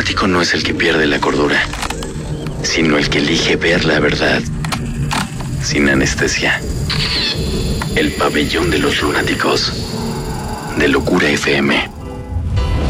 lunático no es el que pierde la cordura, sino el que elige ver la verdad sin anestesia. El pabellón de los lunáticos, de Locura FM.